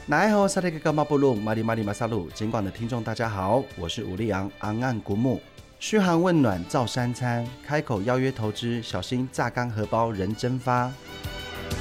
那爱好萨利格干马布鲁马里马里马萨鲁，尽管的听众大家好，我是武力昂昂岸古木，嘘寒问暖造三餐，开口邀约投资，小心榨干荷包人蒸发。